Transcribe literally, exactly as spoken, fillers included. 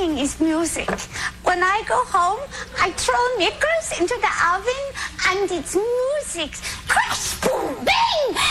Everything is music. When I go home, I throw knickers into the oven, and it's music. Crash, boom, bang!